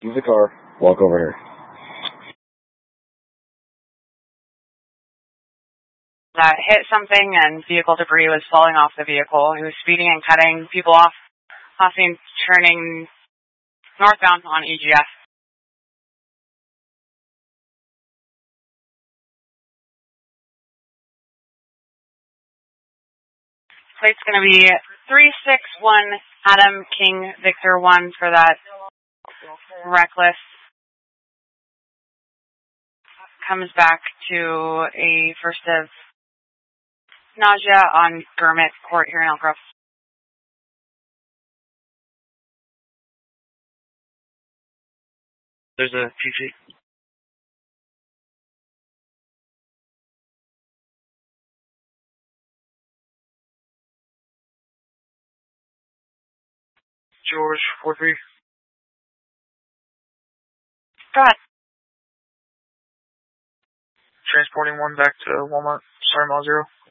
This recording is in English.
Use the car. Walk over here. That hit something and vehicle debris was falling off the vehicle. He was speeding and cutting people off, passing, turning northbound on EGF. Plate's going to be 361 Adam King Victor 1 for that reckless. Comes back to a first of nausea on Gurmit Court here in Elk Grove. There's a PG. George 43. Go ahead. Transporting one back to Walmart. Sorry, mile 0.